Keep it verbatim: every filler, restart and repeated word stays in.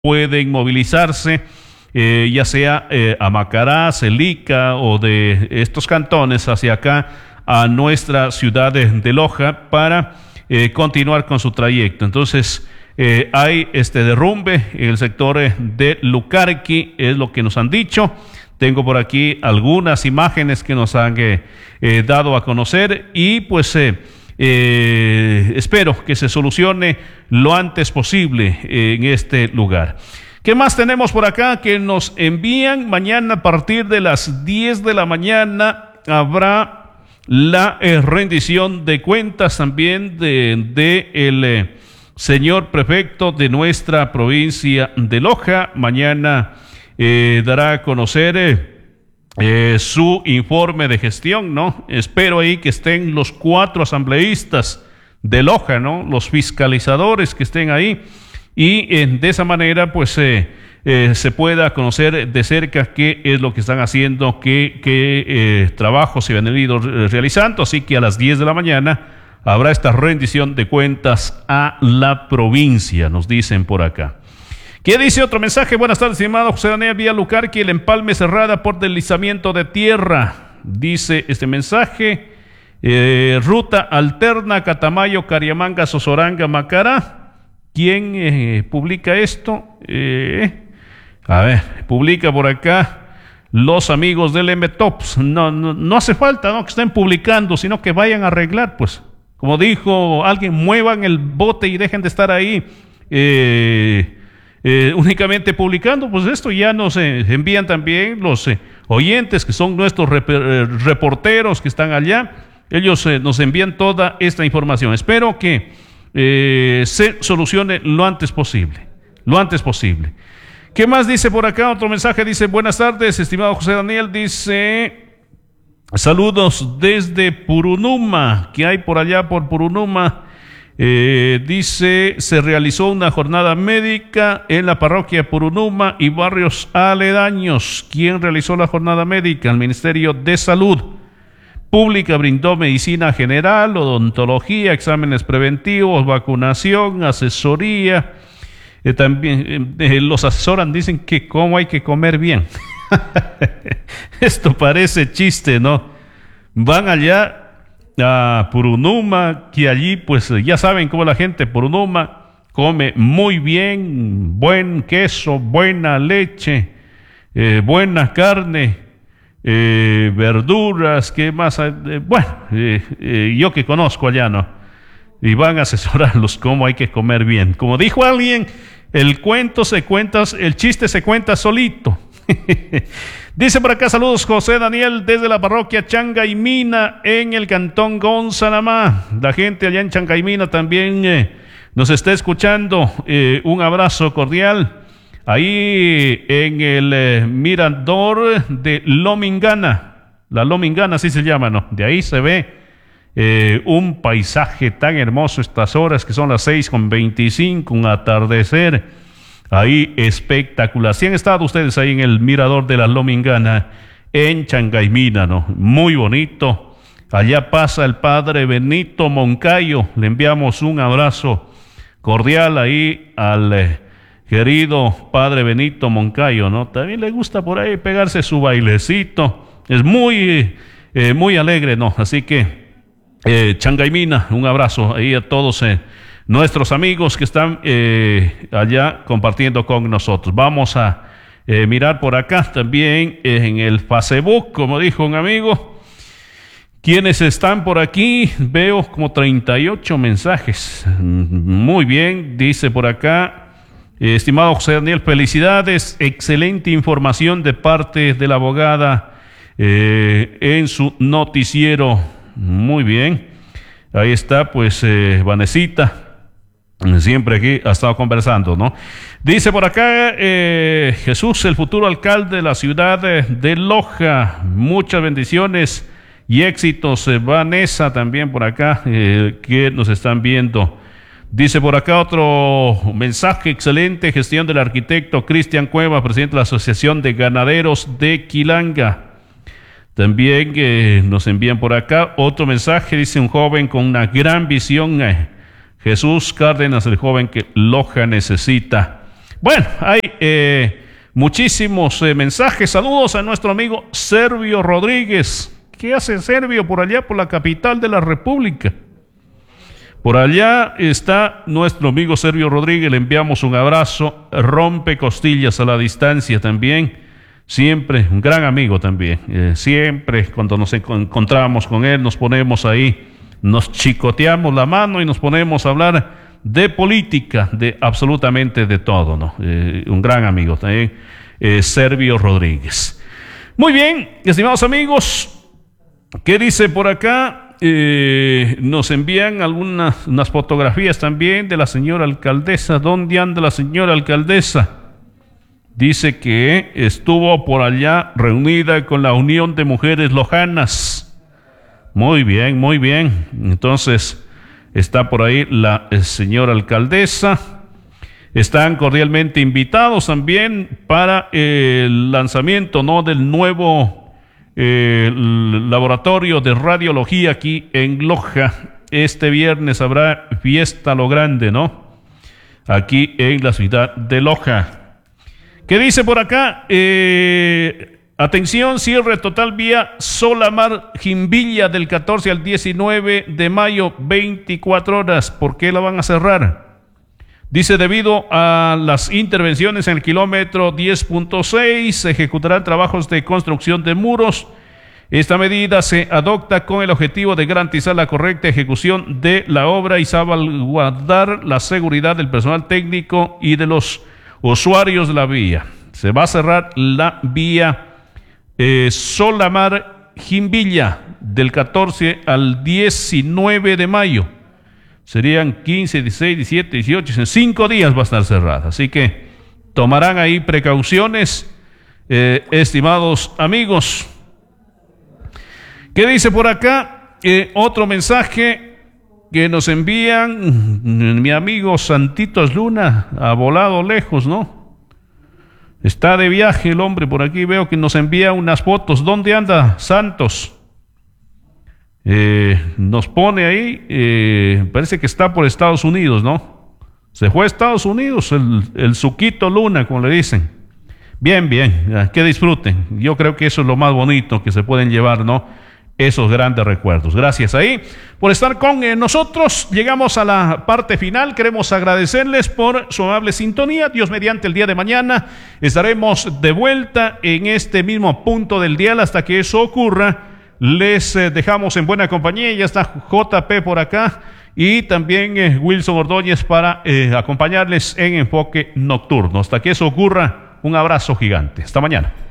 pueden movilizarse, eh, ya sea eh, a Macará, Celica o de estos cantones hacia acá a nuestra ciudad de, de Loja para eh, continuar con su trayecto. Entonces eh, hay este derrumbe en el sector eh, de Lucarqui, es lo que nos han dicho. Tengo por aquí algunas imágenes que nos han eh, eh, dado a conocer y pues eh, eh, espero que se solucione lo antes posible eh, en este lugar. ¿Qué más tenemos por acá? Que nos envían mañana a partir de las diez de la mañana habrá la eh, rendición de cuentas también de, de el eh, señor prefecto de nuestra provincia de Loja. Mañana Eh, dará a conocer eh, eh, su informe de gestión, ¿no? Espero ahí que estén los cuatro asambleístas de Loja, ¿no? Los fiscalizadores que estén ahí y eh, de esa manera pues eh, eh, se pueda conocer de cerca qué es lo que están haciendo, qué, qué eh, trabajos se han ido realizando. Así que a las diez de la mañana habrá esta rendición de cuentas a la provincia, nos dicen por acá. ¿Qué dice otro mensaje? Buenas tardes, estimado José Daniel Vía Lucarqui, el empalme cerrada por deslizamiento de tierra. Dice este mensaje, eh, ruta alterna Catamayo, Cariamanga, Sosoranga, Macará. ¿Quién eh, publica esto? Eh, a ver, publica por acá los amigos del M T O P S. No, no, no hace falta, ¿no?, que estén publicando, sino que vayan a arreglar, pues. Como dijo alguien, muevan el bote y dejen de estar ahí eh, Eh, únicamente publicando. Pues esto ya nos eh, envían también los eh, oyentes que son nuestros rep eh, reporteros que están allá. Ellos eh, nos envían toda esta información. Espero que eh, se solucione lo antes posible, lo antes posible. ¿Qué más dice por acá? Otro mensaje dice, buenas tardes, estimado José Daniel, dice, saludos desde Purunuma. ¿Qué hay por allá por Purunuma? Eh, dice, se realizó una jornada médica en la parroquia Purunuma y barrios aledaños. ¿Quién realizó la jornada médica? El Ministerio de Salud Pública brindó medicina general, odontología, exámenes preventivos, vacunación, asesoría. Eh, también eh, los asesoran, dicen que cómo hay que comer bien. Esto parece chiste, ¿no? Van allá a Purunuma, que allí pues ya saben cómo la gente de Purunuma come muy bien, buen queso, buena leche, eh, buena carne, eh, verduras, ¿qué más? Eh, bueno, eh, eh, yo que conozco allá, ¿no? Y van a asesorarlos cómo hay que comer bien. Como dijo alguien, el cuento se cuenta, el chiste se cuenta solito. Dice por acá, saludos José Daniel desde la parroquia Changaymina en el cantón Gonzanamá. La gente allá en Changaymina también eh, nos está escuchando. Eh, un abrazo cordial. Ahí en el eh, mirador de Lomingana, la Lomingana así se llama, ¿no? De ahí se ve eh, un paisaje tan hermoso estas horas que son las seis con veinticinco, un atardecer ahí espectacular. Si han estado ustedes ahí en el mirador de la Lomingana en Changaymina, ¿no? Muy bonito. Allá pasa el padre Benito Moncayo. Le enviamos un abrazo cordial ahí al eh, querido padre Benito Moncayo, ¿no? También le gusta por ahí pegarse su bailecito. Es muy, eh, muy alegre, ¿no? Así que eh, Changaymina, un abrazo ahí a todos eh, nuestros amigos que están eh, allá compartiendo con nosotros. Vamos a eh, mirar por acá también eh, en el Facebook, como dijo un amigo. Quienes están por aquí, veo como treinta y ocho mensajes. Muy bien, dice por acá, eh, estimado José Daniel, felicidades, excelente información de parte de la abogada eh, en su noticiero. Muy bien, ahí está pues eh, Vanesita. Siempre aquí ha estado conversando, ¿no? Dice por acá eh, Jesús, el futuro alcalde de la ciudad de, de Loja. Muchas bendiciones y éxitos. Eh, Vanessa también por acá, eh, que nos están viendo. Dice por acá otro mensaje, excelente gestión del arquitecto Cristian Cueva, presidente de la Asociación de Ganaderos de Quilanga. También eh, nos envían por acá otro mensaje, dice un joven con una gran visión, eh, Jesús Cárdenas, el joven que Loja necesita. Bueno, hay eh, muchísimos eh, mensajes. Saludos a nuestro amigo Servio Rodríguez. ¿Qué hace Servio por allá, por la capital de la República? Por allá está nuestro amigo Servio Rodríguez, le enviamos un abrazo, rompe costillas a la distancia también, siempre un gran amigo también, eh, siempre cuando nos encontramos con él nos ponemos ahí, nos chicoteamos la mano y nos ponemos a hablar de política, de absolutamente de todo, ¿no? Eh, un gran amigo también, eh, Servio Rodríguez. Muy bien, estimados amigos, ¿qué dice por acá? Eh, nos envían algunas unas fotografías también de la señora alcaldesa. ¿Dónde anda la señora alcaldesa? Dice que estuvo por allá reunida con la Unión de Mujeres Lojanas. Muy bien, muy bien. Entonces está por ahí la eh, señora alcaldesa. Están cordialmente invitados también para eh, el lanzamiento, ¿no?, del nuevo Eh, el laboratorio de radiología aquí en Loja. Este viernes habrá fiesta a lo grande, ¿no? Aquí en la ciudad de Loja. ¿Qué dice por acá? Eh, atención, cierre total vía Solamar Jimbilla del catorce al diecinueve de mayo, veinticuatro horas. ¿Por qué la van a cerrar? Dice, debido a las intervenciones en el kilómetro diez punto seis, se ejecutarán trabajos de construcción de muros. Esta medida se adopta con el objetivo de garantizar la correcta ejecución de la obra y salvaguardar la seguridad del personal técnico y de los usuarios de la vía. Se va a cerrar la vía eh, Solamar Jimbilla del catorce al diecinueve de mayo. Serían quince, dieciséis, diecisiete, dieciocho, en cinco días va a estar cerrada. Así que tomarán ahí precauciones, eh, estimados amigos. ¿Qué dice por acá? Eh, otro mensaje que nos envían, mi amigo Santitos Luna, ha volado lejos, ¿no? Está de viaje el hombre por aquí, veo que nos envía unas fotos. ¿Dónde anda Santos? Eh, nos pone ahí, eh, parece que está por Estados Unidos, ¿no? Se fue a Estados Unidos, el, el Suquito Luna, como le dicen. Bien, bien, que disfruten. Yo creo que eso es lo más bonito que se pueden llevar, ¿no? Esos grandes recuerdos. Gracias ahí por estar con eh, nosotros. Llegamos a la parte final. Queremos agradecerles por su amable sintonía. Dios mediante, el día de mañana estaremos de vuelta en este mismo punto del dial. Hasta que eso ocurra, les eh, dejamos en buena compañía. Ya está J P por acá y también eh, Wilson Ordóñez para eh, acompañarles en Enfoque Nocturno. Hasta que eso ocurra, un abrazo gigante. Hasta mañana.